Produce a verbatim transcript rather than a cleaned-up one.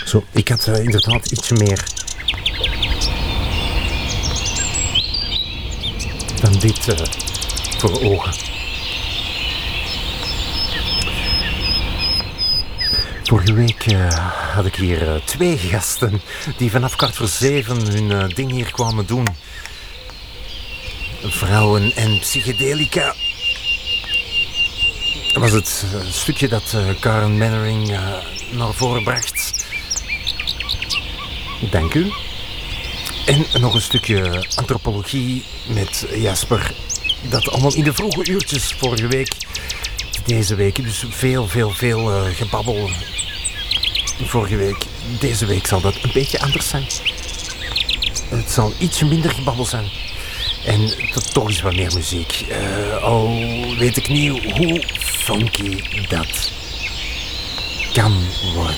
Zo, ik had uh, inderdaad ietsje meer dan dit uh, voor ogen. Vorige week uh, had ik hier uh, twee gasten die vanaf kwart voor zeven hun uh, ding hier kwamen doen. Vrouwen en psychedelica. Dat was het uh, stukje dat uh, Karen Mannering uh, naar voren bracht. Dank u. En nog een stukje antropologie met Jasper. Dat allemaal in de vroege uurtjes vorige week. Deze week. Dus veel, veel, veel uh, gebabbel. Vorige week. Deze week zal dat een beetje anders zijn. Het zal iets minder gebabbel zijn. En toch eens wat meer muziek. Uh, al weet ik niet hoe funky dat kan worden.